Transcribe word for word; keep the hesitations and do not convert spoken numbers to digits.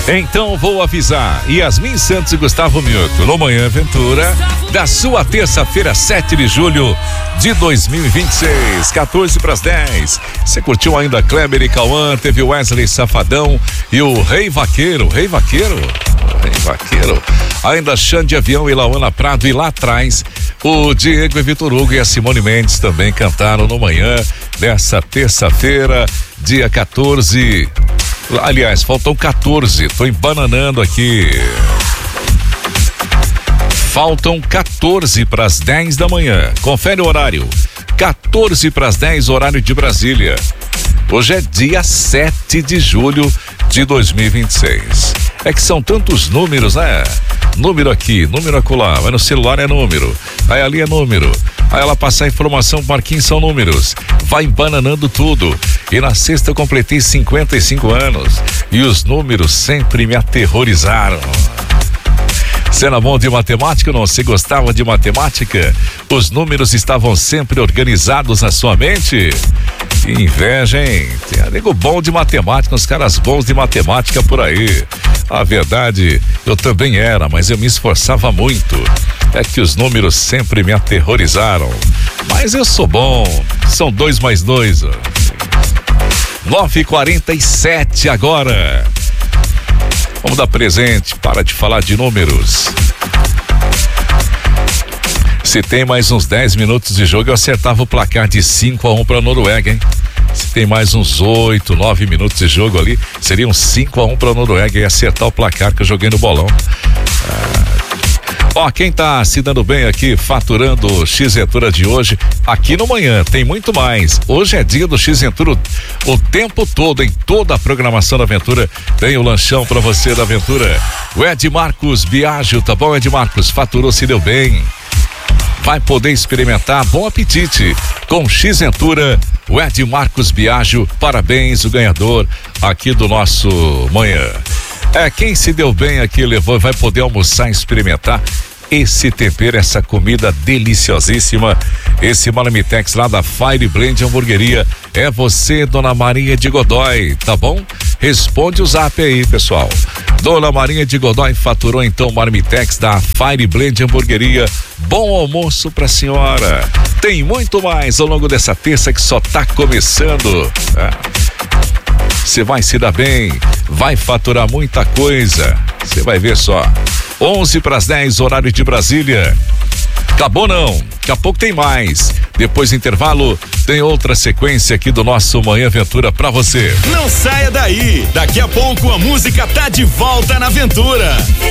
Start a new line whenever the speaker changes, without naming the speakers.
Então vou avisar. Yasmin Santos e Gustavo Mioto no Manhã Aventura da sua terça-feira, sete de julho de dois mil e vinte e seis, quatorze para as dez. Você curtiu ainda Kleber e Cauã, teve Wesley Safadão e o Rei Vaqueiro. Rei Vaqueiro? Rei Vaqueiro. Ainda Xande Avião e Lauana Prado, e lá atrás o Diego e Vitor Hugo e a Simone Mendes também cantaram no manhã dessa terça-feira, dia quatorze. Aliás, faltam quatorze, tô embananando aqui. Faltam quatorze para as dez da manhã. Confere o horário. quatorze para as dez, horário de Brasília. Hoje é dia sete de julho de dois mil e vinte e seis. É que são tantos números, né? Número aqui, número acolá, mas no celular é número, aí ali é número, aí ela passa a informação, Marquinhos, são números, vai bananando tudo. E na sexta eu completei cinquenta e cinco anos e os números sempre me aterrorizaram. Você era bom de matemática ou não? Você gostava de matemática? Os números estavam sempre organizados na sua mente? Que inveja, hein? Tem amigo bom de matemática, uns caras bons de matemática por aí. A verdade, eu também era, mas eu me esforçava muito. É que os números sempre me aterrorizaram. Mas eu sou bom. São dois mais dois. nove e quarenta e sete agora. Vamos dar presente, para de falar de números. Se tem mais uns dez minutos de jogo, eu acertava o placar de cinco a um para a Noruega, hein? Se tem mais uns oito, nove minutos de jogo ali, seriam cinco a um para a Noruega e acertar o placar que eu joguei no bolão. Ah. Ó, quem tá se dando bem aqui, faturando o X-Ventura de hoje, aqui no Manhã, tem muito mais. Hoje é dia do X-Ventura o tempo todo, em toda a programação da Aventura, tem o lanchão pra você da Aventura. O Ed Marcos Biagio, tá bom, Ed Marcos? Faturou, se deu bem. Vai poder experimentar, bom apetite com X-Ventura, o Ed Marcos Biagio, parabéns, o ganhador aqui do nosso Manhã. É, quem se deu bem aqui, levou, vai poder almoçar e experimentar esse tempero, essa comida deliciosíssima, esse Marmitex lá da Fire Blend Hamburgueria. É você, Dona Maria de Godói, tá bom? Responde o zap aí, pessoal. Dona Maria de Godói faturou então o Marmitex da Fire Blend Hamburgueria. Bom almoço pra senhora. Tem muito mais ao longo dessa terça que só tá começando. Você vai se dar bem, vai faturar muita coisa. Você vai ver só. onze para as dez, horário de Brasília. Acabou não, daqui a pouco tem mais. Depois do intervalo, tem outra sequência aqui do nosso Manhã Aventura pra você.
Não saia daí, daqui a pouco a música tá de volta na Aventura.